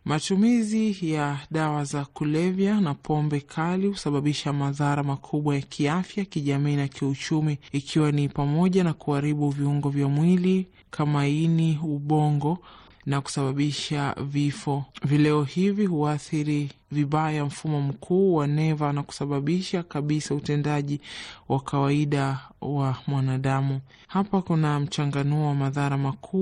Matumizi ya dawa za kulevya na pombe kali husababisha madhara makubwa ya kiafya, kijamii na kiuchumi, ikiwa ni pamoja na kuharibu viungo vya mwili kama ini, ubongo na kusababisha vifo. Vileo hivi huathiri vibaya mfumo mkuu wa neva na kusababisha kabisa utendaji wa kawaida wa mwanadamu. Hapa kuna mchanganuo wa madhara makuu